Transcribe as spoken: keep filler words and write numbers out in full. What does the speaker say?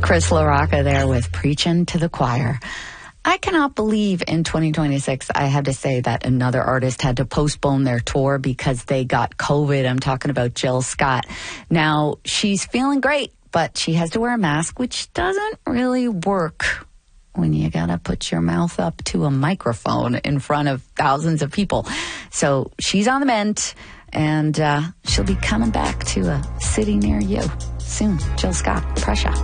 Chris LaRocca there with Preaching to the Choir. I cannot believe in twenty twenty-six, I had to say that another artist had to postpone their tour because they got COVID. I'm talking about Jill Scott. Now, she's feeling great, but she has to wear a mask, which doesn't really work when you gotta put your mouth up to a microphone in front of thousands of people. So she's on the mend, and uh, she'll be coming back to a city near you soon. Jill Scott, Pressure.